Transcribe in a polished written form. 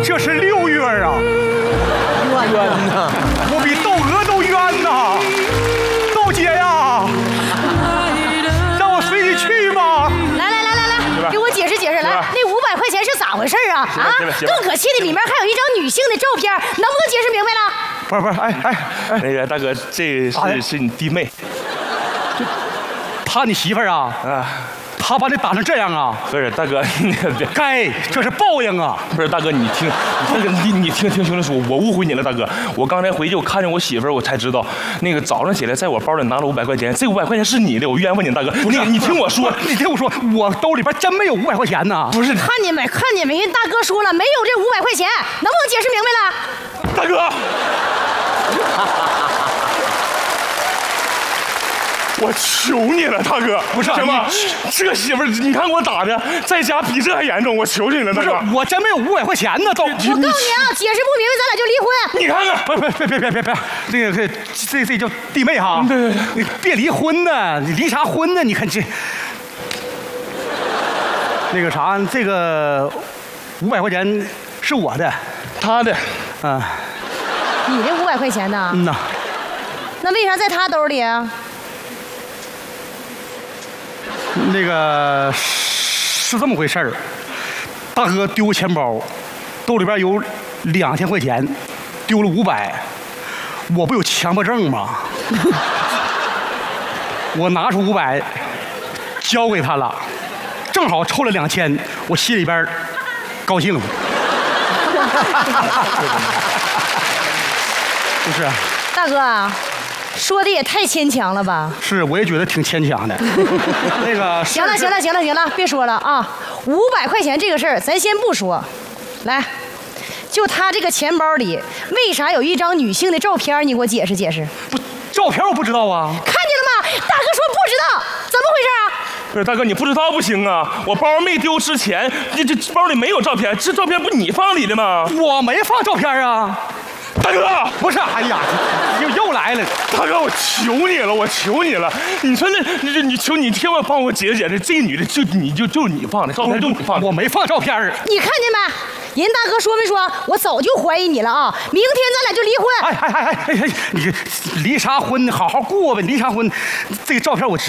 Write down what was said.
这是6月啊！ 冤呐！ 我比窦娥都冤呐！窦姐呀，让我随你去吧！ 来，给我解释解释。来，那500块钱是咋回事啊？啊，更可气的，里面还有一张女性的照片，能不能解释明白了？ 不是，哎， 那个大哥，这是你弟妹， 他你媳妇儿啊？ 啊。 他把你打成这样啊？ 不是大哥，那个别， 该，这是报应啊！ 不是大哥，你听，你听清楚，我误会你了，大哥。我刚才回去，我看见我媳妇儿，我才知道，那个早上起来在我包里拿了500块钱，这500块钱是你的，我冤枉你，大哥。不是，你听我说，我兜里边真没有500块钱呢。 不是， 看见没？人大哥说了，没有这500块钱，能不能解释明白了？ 大哥。我求你了，大哥！ 不是什么？这媳妇儿，你看我打的，在家比这还严重。我求求你了，大哥！ 不是，我真没有500块钱呢，都。我告诉你啊，解释不明白，咱俩就离婚。 你看看， 别，这叫弟妹哈。 对， 你别离婚呢，你离啥婚呢？你看这，那个啥，这个500块钱是我的， 他的， 啊， 你这500块钱呢？ 嗯呐。 那为啥在他兜里啊？ 那个是这么回事儿，大哥丢钱包，兜里边有2000块钱，丢了500，我不有强迫症吗？我拿出500，交给他了，正好凑了2000，我心里边高兴。不是， 大哥啊。说的也太牵强了吧？ 是，我也觉得挺牵强的。那个行了，别说了啊！500块钱这个事儿，咱先不说。来，就他这个钱包里，为啥有一张女性的照片？你给我解释解释。 不，照片我不知道啊。 看见了吗？大哥说不知道，怎么回事啊？ 不是大哥，你不知道不行啊！我包没丢之前，这包里没有照片，这照片不你放里的吗？ 我没放照片啊。 大哥， 不是，哎呀，又来了！ 大哥，我求你了，你说你千万帮我解释解释，这个女的就是你放的照片，就是你放的， 我没放照片。 你看见没？人大哥说没说？我早就怀疑你了啊！明天咱俩就离婚。 哎，你离啥婚？好好过呗，离啥婚？这个照片我